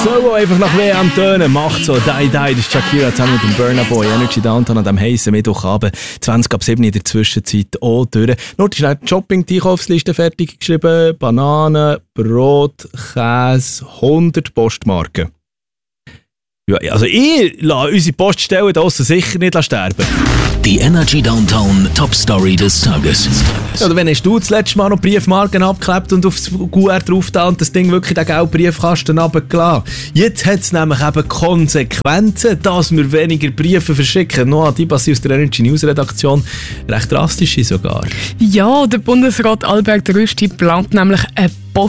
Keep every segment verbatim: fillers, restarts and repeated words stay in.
So einfach nach W M tönen, macht so, die, die, das ist Shakira zusammen mit dem Burna Boy, Energy Downtown an diesem heissen Mittwochabend, zwanzig ab sieben in der Zwischenzeit auch durch. Nur die schnell die Shopping, die Einkaufsliste fertig geschrieben, Bananen, Brot, Käse, hundert Postmarken. Ja, also ich lasse unsere Poststellen da sicher nicht sterben. Die Energy Downtown Top Story des Tages. Oder wenn hast du das letzte Mal noch Briefmarken abgeklebt und aufs Q R drauf da und das Ding wirklich den gelben Briefkasten runtergelassen? Jetzt hat es nämlich eben Konsequenzen, dass wir weniger Briefe verschicken. Noah Dibasi aus der Energy News Redaktion, recht drastische sogar. Ja, der Bundesrat Albert Rösti plant nämlich eine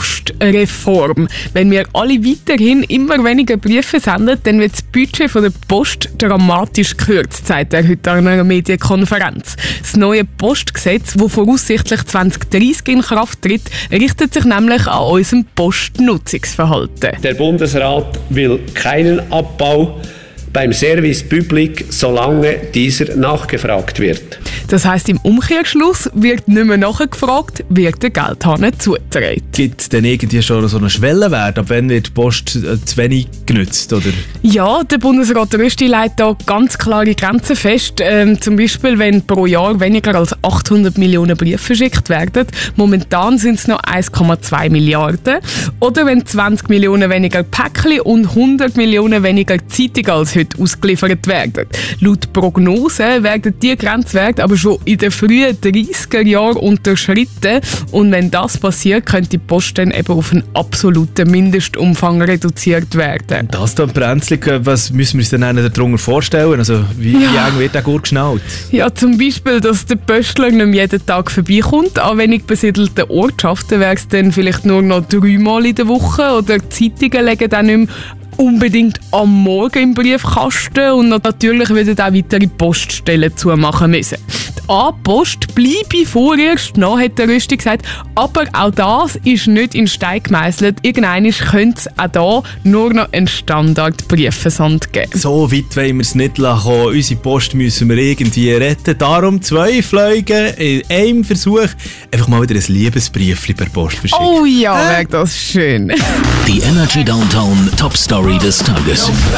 Postreform. Wenn wir alle weiterhin immer weniger Briefe senden, dann wird das Budget von der Post dramatisch gekürzt, sagt er heute an einer Medienkonferenz. Das neue Postgesetz, das voraussichtlich zwanzig dreißig in Kraft tritt, richtet sich nämlich an unserem Postnutzungsverhalten. Der Bundesrat will keinen Abbau beim Service Public, solange dieser nachgefragt wird. Das heisst, im Umkehrschluss wird nicht mehr nachgefragt, wird der Geldhahn zugetragen. Gibt es denn irgendwie schon so einen Schwellenwert, ab wann wird die Post äh, zu wenig genutzt? Oder? Ja, der Bundesrat Rösti legt da ganz klare Grenzen fest. Ähm, zum Beispiel, wenn pro Jahr weniger als achthundert Millionen Briefe verschickt werden. Momentan sind es noch eins Komma zwei Milliarden. Oder wenn zwanzig Millionen weniger Päckchen und hundert Millionen weniger Zeitungen als heute ausgeliefert werden. Laut Prognosen werden diese Grenzwerte aber schon in den frühen dreißiger Jahren unterschritten. Und wenn das passiert, könnte die Post dann eben auf einen absoluten Mindestumfang reduziert werden. Das dann brenzlig, was müssen wir uns denn darunter vorstellen? Also wie, ja. wie eng wird der Gurt geschnallt? Ja, zum Beispiel, dass der Pöstler nicht mehr jeden Tag vorbeikommt. An wenig besiedelten Ortschaften wäre es dann vielleicht nur noch dreimal in der Woche. Oder die Zeitungen legen dann nicht mehr unbedingt am Morgen im Briefkasten und natürlich würden auch weitere Poststellen zumachen müssen. Die A-Post bleibe vorerst noch, hat der Rösti gesagt, aber auch das ist nicht in Stein gemeißelt. Irgendwann könnte es auch da nur noch einen Standard-Briefversand geben. So weit wollen wir es nicht lassen. Unsere Post müssen wir irgendwie retten. Darum zwei Flüge in einem Versuch. Einfach mal wieder ein Liebesbriefli per Post verschicken. Oh ja, wäre das schön. Die Energy Downtown Top Story des Tages.